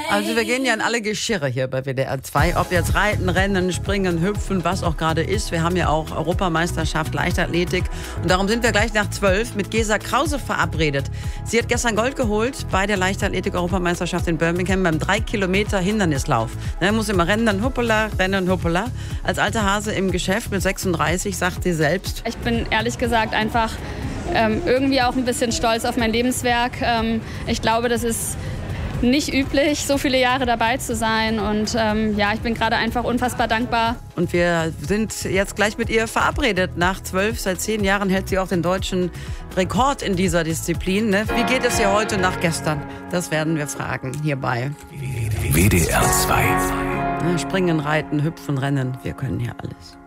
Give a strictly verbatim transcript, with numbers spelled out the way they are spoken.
Also wir gehen ja in alle Geschirre hier bei W D R zwei, ob jetzt Reiten, Rennen, Springen, Hüpfen, was auch gerade ist. Wir haben ja auch Europameisterschaft Leichtathletik und darum sind wir gleich nach zwölf mit Gesa Krause verabredet. Sie hat gestern Gold geholt bei der Leichtathletik-Europameisterschaft in Birmingham beim drei Kilometer Hindernislauf. Ne, muss immer rennen, dann hoppala, rennen, hoppala. Als alte Hase im Geschäft mit sechsunddreißig sagt sie selbst. Ich bin ehrlich gesagt einfach ähm, irgendwie auch ein bisschen stolz auf mein Lebenswerk. Ähm, ich glaube, das ist nicht üblich, so viele Jahre dabei zu sein. Und ähm, ja, ich bin gerade einfach unfassbar dankbar. Und wir sind jetzt gleich mit ihr verabredet. Nach zwölf, seit zehn Jahren hält sie auch den deutschen Rekord in dieser Disziplin. Ne? Wie geht es ihr heute nach gestern? Das werden wir fragen hierbei. W D R zwei. Springen, Reiten, Hüpfen, Rennen. Wir können hier alles.